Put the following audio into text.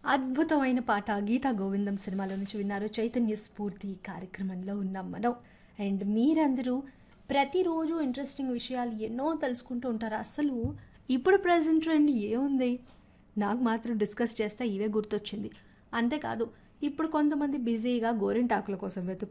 అద్భుతమైన పాట 'గీతా గోవిందం' సినిమాలో నుంచి విన్నారు. చైతన్య స్ఫూర్తి కార్యక్రమంలో ఉన్నాం మనం. అండ్ మీరందరూ ప్రతిరోజు ఇంట్రెస్టింగ్ విషయాలు ఎన్నో తెలుసుకుంటూ ఉంటారు. అసలు ఇప్పుడు ప్రెజెంట్ ట్రెండ్ ఏముంది? నాకు మాత్రం డిస్కస్ చేస్తే ఇవే గుర్తొచ్చింది. అంతేకాదు ఇప్పుడు కొంతమంది బిజీగా గోరింటాకుల కోసం